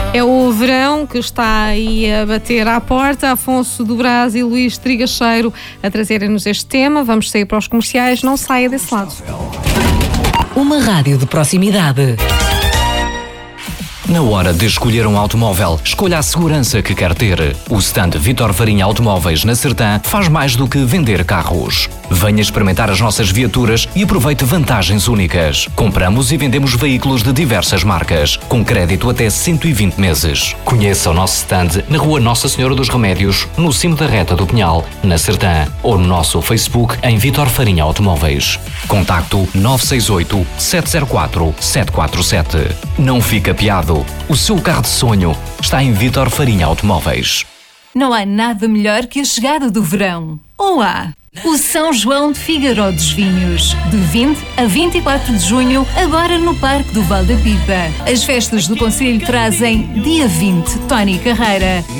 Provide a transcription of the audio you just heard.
É o verão que está aí a bater à porta. Afonso do Brás e Luís Trigacheiro a trazerem-nos este tema. Vamos sair para os comerciais, não saia desse lado. Uma rádio de proximidade. Na hora de escolher um automóvel, escolha a segurança que quer ter. O stand Vítor Farinha Automóveis na Sertã faz mais do que vender carros. Venha experimentar as nossas viaturas e aproveite vantagens únicas. Compramos e vendemos veículos de diversas marcas, com crédito até 120 meses. Conheça o nosso stand na rua Nossa Senhora dos Remédios, no cimo da Reta do Pinhal, na Sertã, ou no nosso Facebook em Vítor Farinha Automóveis. Contacto 968 704 747. Não fica piado. O seu carro de sonho está em Vítor Farinha Automóveis. Não há nada melhor que a chegada do verão. Ou há? O São João de Figueiró dos Vinhos, de 20 a 24 de junho, agora no Parque do Val da Pipa. As festas do concelho trazem dia 20, Tony Carreira.